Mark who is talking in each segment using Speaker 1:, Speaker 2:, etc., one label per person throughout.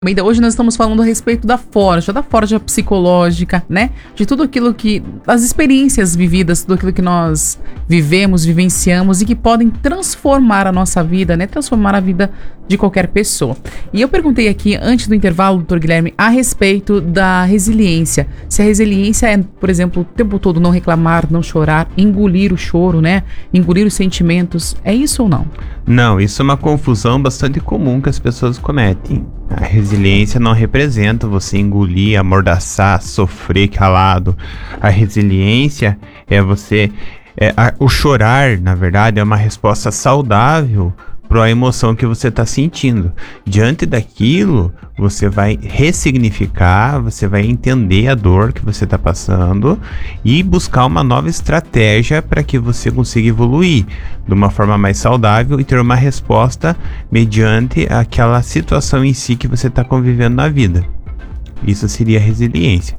Speaker 1: Ainda hoje nós estamos falando a respeito da forja psicológica, né? De tudo aquilo as experiências vividas, tudo aquilo que nós vivemos, vivenciamos e que podem transformar a nossa vida, né? Transformar a vida de qualquer pessoa. E eu perguntei aqui, antes do intervalo, doutor Guilherme, a respeito da resiliência. Se a resiliência é, por exemplo, o tempo todo não reclamar, não chorar, engolir o choro, né? Engolir os sentimentos. É isso ou não?
Speaker 2: Não, isso é uma confusão bastante comum que as pessoas cometem. A resiliência não representa você engolir, amordaçar, sofrer calado. A resiliência é o chorar, na verdade, é uma resposta saudável para a emoção que você está sentindo. Diante daquilo, você vai ressignificar, você vai entender a dor que você está passando e buscar uma nova estratégia para que você consiga evoluir de uma forma mais saudável e ter uma resposta mediante aquela situação em si que você está convivendo na vida. Isso seria resiliência.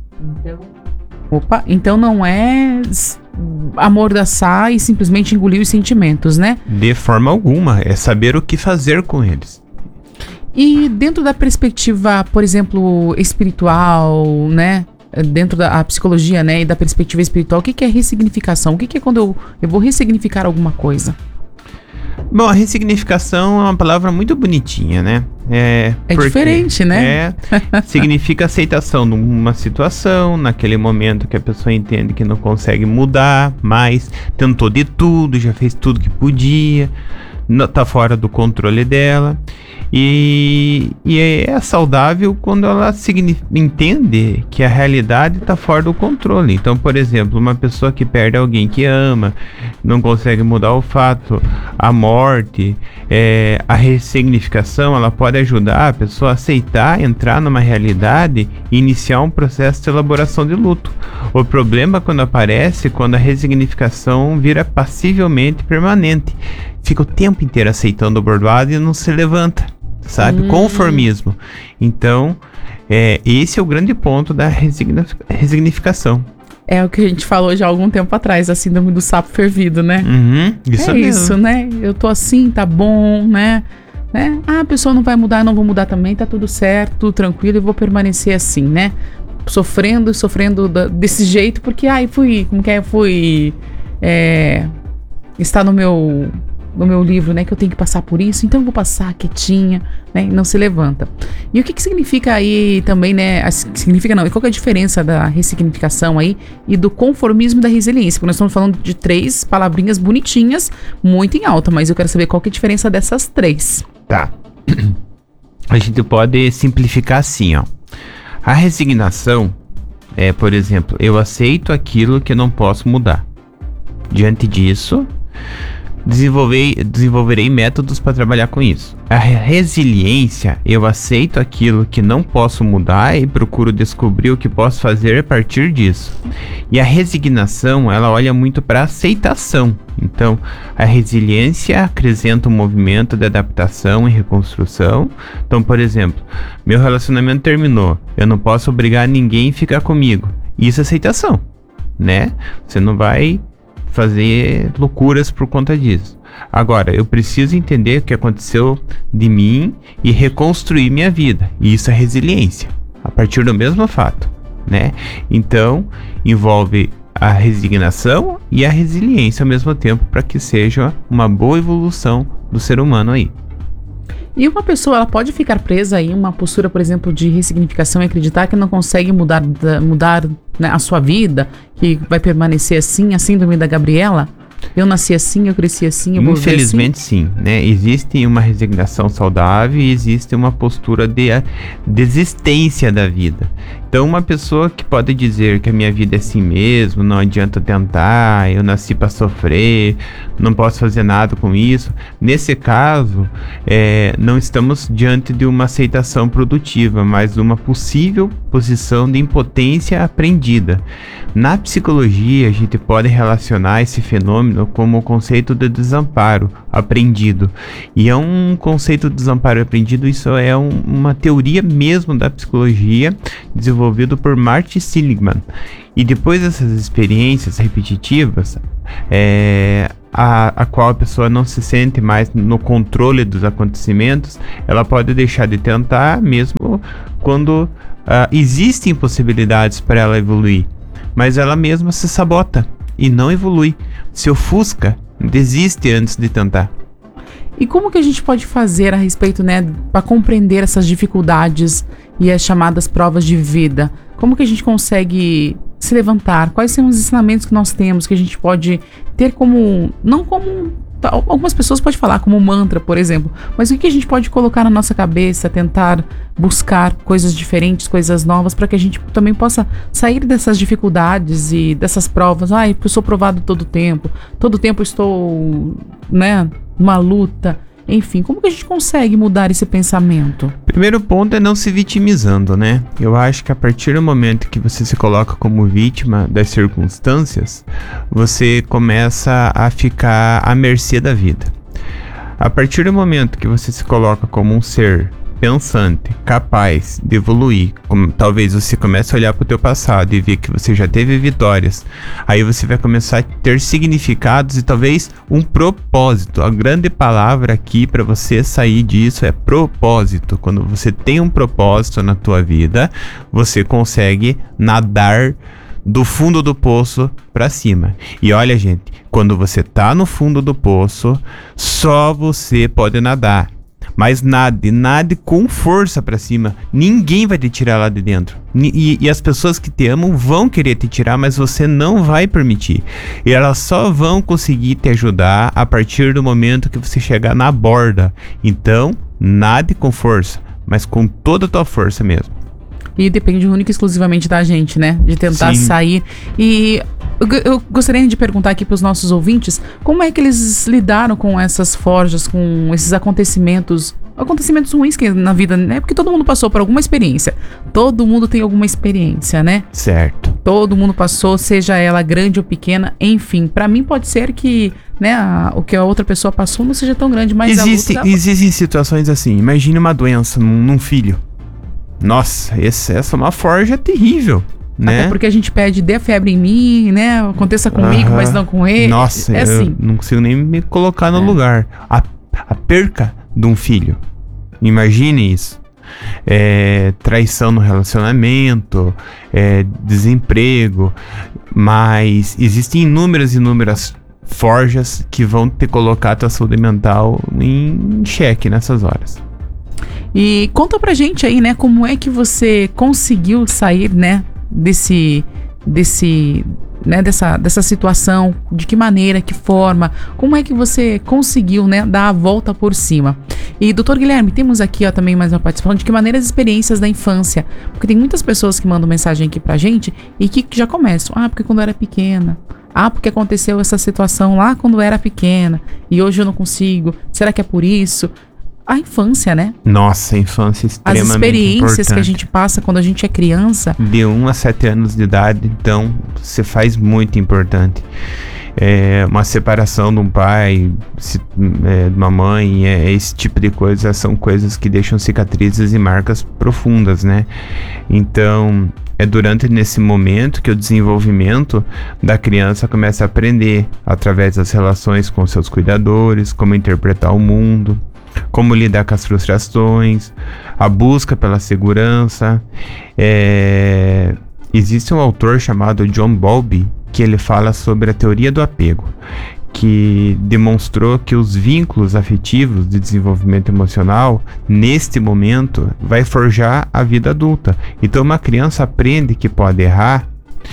Speaker 1: Então não é amordaçar e simplesmente engolir os sentimentos, né?
Speaker 2: De forma alguma, é saber o que fazer com eles.
Speaker 1: E dentro da perspectiva, por exemplo, espiritual, né? Dentro da psicologia, né? E da perspectiva espiritual, o que é ressignificação? O que é quando eu vou ressignificar alguma coisa?
Speaker 2: Bom, a ressignificação é uma palavra muito bonitinha, né?
Speaker 1: É diferente, né?
Speaker 2: Significa aceitação de uma situação, naquele momento que a pessoa entende que não consegue mudar mais, tentou de tudo, já fez tudo que podia, tá fora do controle dela. E é saudável quando ela entende que a realidade está fora do controle. Então, por exemplo, uma pessoa que perde alguém que ama, não consegue mudar o fato, a morte, a ressignificação, ela pode ajudar a pessoa a aceitar, entrar numa realidade e iniciar um processo de elaboração de luto. O problema quando aparece, quando a ressignificação vira passivelmente permanente. Fica o tempo inteiro aceitando o bordoado e não se levanta, sabe? Conformismo. Então, esse é o grande ponto da resignificação.
Speaker 1: É o que a gente falou já há algum tempo atrás, a síndrome do sapo fervido, né?
Speaker 2: Isso mesmo.
Speaker 1: Isso, né? Eu tô assim, tá bom, né? A pessoa não vai mudar, eu não vou mudar também, tá tudo certo, tudo tranquilo, e vou permanecer assim, né? Sofrendo desse jeito, porque, está no meu livro, né, que eu tenho que passar por isso, então eu vou passar quietinha, né, e não se levanta. E o que significa aí também, né, significa não, e qual que é a diferença da ressignificação aí e do conformismo e da resiliência? Porque nós estamos falando de 3 palavrinhas bonitinhas, muito em alta, mas eu quero saber qual que é a diferença dessas 3.
Speaker 2: Tá. A gente pode simplificar assim, ó. A resignação é, por exemplo, eu aceito aquilo que eu não posso mudar. Diante disso, desenvolverei métodos para trabalhar com isso. A resiliência, eu aceito aquilo que não posso mudar e procuro descobrir o que posso fazer a partir disso. E a resignação, ela olha muito para a aceitação. Então, a resiliência acrescenta um movimento de adaptação e reconstrução. Então, por exemplo, meu relacionamento terminou, eu não posso obrigar ninguém a ficar comigo. Isso é aceitação, né? Você não vai fazer loucuras por conta disso. Agora, eu preciso entender o que aconteceu de mim e reconstruir minha vida. E isso é resiliência, a partir do mesmo fato, né? Então, envolve a resignação e a resiliência ao mesmo tempo para que seja uma boa evolução do ser humano aí.
Speaker 1: E uma pessoa, ela pode ficar presa em uma postura, por exemplo, de ressignificação e acreditar que não consegue mudar né, a sua vida, que vai permanecer assim, a síndrome da Gabriela? Eu nasci assim, eu cresci assim, eu vou viver assim?
Speaker 2: Infelizmente sim, né? Existe uma resignação saudável e existe uma postura de desistência da vida. Então uma pessoa que pode dizer que a minha vida é assim mesmo, não adianta tentar, eu nasci para sofrer, não posso fazer nada com isso. Nesse caso, não estamos diante de uma aceitação produtiva, mas de uma possível posição de impotência aprendida. Na psicologia, a gente pode relacionar esse fenômeno como o conceito de desamparo aprendido. E é um conceito de desamparo aprendido, isso é uma teoria mesmo da psicologia, desenvolvido por Martin Seligman. E depois dessas experiências repetitivas, a qual a pessoa não se sente mais no controle dos acontecimentos, ela pode deixar de tentar mesmo quando existem possibilidades para ela evoluir, mas ela mesma se sabota e não evolui, se ofusca, desiste antes de tentar.
Speaker 1: E como que a gente pode fazer a respeito, né, para compreender essas dificuldades e as chamadas provas de vida? Como que a gente consegue se levantar? Quais são os ensinamentos que nós temos, que a gente pode ter como, não como, algumas pessoas podem falar como mantra, por exemplo, mas o que a gente pode colocar na nossa cabeça, tentar buscar coisas diferentes, coisas novas, para que a gente também possa sair dessas dificuldades e dessas provas. Eu sou provado todo tempo estou, né, numa luta. Enfim, como que a gente consegue mudar esse pensamento?
Speaker 2: Primeiro ponto é não se vitimizando, né? Eu acho que a partir do momento que você se coloca como vítima das circunstâncias, você começa a ficar à mercê da vida. A partir do momento que você se coloca como um ser pensante, capaz de evoluir, como talvez você comece a olhar para o teu passado e ver que você já teve vitórias, aí você vai começar a ter significados e talvez um propósito. A grande palavra aqui para você sair disso é propósito. Quando você tem um propósito na tua vida, você consegue nadar do fundo do poço para cima. E olha, gente, quando você tá no fundo do poço, só você pode nadar. Mas nade com força pra cima. Ninguém vai te tirar lá de dentro. E as pessoas que te amam vão querer te tirar, mas você não vai permitir. E elas só vão conseguir te ajudar a partir do momento que você chegar na borda. Então, nade com força, mas com toda a tua força mesmo.
Speaker 1: E depende única e exclusivamente da gente, né? De tentar sair. E eu gostaria de perguntar aqui para os nossos ouvintes, como é que eles lidaram com essas forjas, com esses acontecimentos ruins que na vida, né? Porque todo mundo passou por alguma experiência. Todo mundo tem alguma experiência, né?
Speaker 2: Certo.
Speaker 1: Todo mundo passou, seja ela grande ou pequena, enfim. Para mim pode ser que, né, o que a outra pessoa passou não seja tão grande, mas
Speaker 2: existem situações assim. Imagine uma doença num filho. Nossa, essa é uma forja terrível, né?
Speaker 1: Até porque a gente pede, dê febre em mim, né? Aconteça comigo, mas não com ele.
Speaker 2: Nossa, eu não consigo nem me colocar no lugar. A perca de um filho. Imagine isso. Traição no relacionamento, desemprego. Mas existem inúmeras forjas que vão te colocar a tua saúde mental em xeque nessas horas.
Speaker 1: E conta pra gente aí, né, como é que você conseguiu sair, né, dessa situação, de que maneira, que forma, como é que você conseguiu, né, dar a volta por cima. E doutor Guilherme, temos aqui também mais uma participação, de que maneira as experiências da infância, porque tem muitas pessoas que mandam mensagem aqui pra gente e que já começam, porque quando eu era pequena, porque aconteceu essa situação lá quando eu era pequena e hoje eu não consigo, será que é por isso? A infância, né?
Speaker 2: Nossa, a infância é extremamente importante.
Speaker 1: As experiências que a gente passa quando a gente é criança.
Speaker 2: De 1 a 7 anos de idade, então, você faz muito importante. Uma separação de um pai, de uma mãe, esse tipo de coisa, são coisas que deixam cicatrizes e marcas profundas, né? Então, é durante nesse momento que o desenvolvimento da criança começa a aprender, através das relações com seus cuidadores, como interpretar o mundo, como lidar com as frustrações, a busca pela segurança. Existe um autor chamado John Bowlby que ele fala sobre a teoria do apego, que demonstrou que os vínculos afetivos de desenvolvimento emocional, neste momento, vai forjar a vida adulta. Então uma criança aprende que pode errar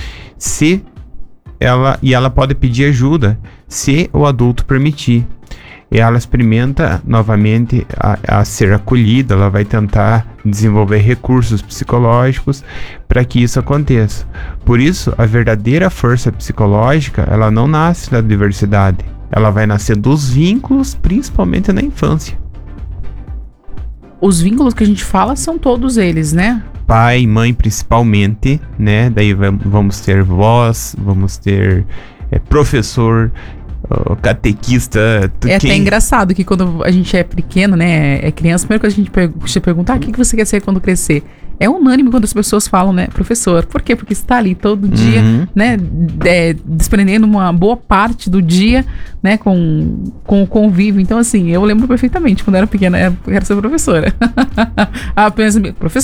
Speaker 2: e ela pode pedir ajuda se o adulto permitir. E ela experimenta novamente a ser acolhida, ela vai tentar desenvolver recursos psicológicos para que isso aconteça. Por isso, a verdadeira força psicológica, ela não nasce da diversidade, ela vai nascer dos vínculos, principalmente na infância.
Speaker 1: Os vínculos que a gente fala são todos eles, né?
Speaker 2: Pai e mãe principalmente, né? Daí vamos ter vós, vamos ter professor, o catequista.
Speaker 1: É até engraçado que quando a gente é pequeno, né? É criança, a primeira coisa que a gente pergunta, o que você quer ser quando crescer? É unânime quando as pessoas falam, né, professor. Por quê? Porque você está ali todo dia, né, desprendendo uma boa parte do dia, né, com o convívio. Então, assim, eu lembro perfeitamente, quando eu era pequena, eu quero ser professora. Apenas, professor.